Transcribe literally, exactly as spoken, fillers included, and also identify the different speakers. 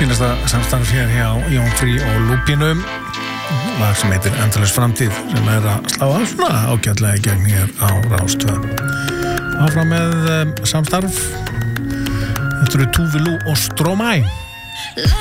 Speaker 1: fínasta samstarf hér hjá Jón Frí og Lúpínu, lag sem heitir Endalaus framtíð, sem er að slá á svona ágætlega í gegn hér á Rás tvö. Áfram með um, samstarf. Þetta eru Tuvalu og Stromae.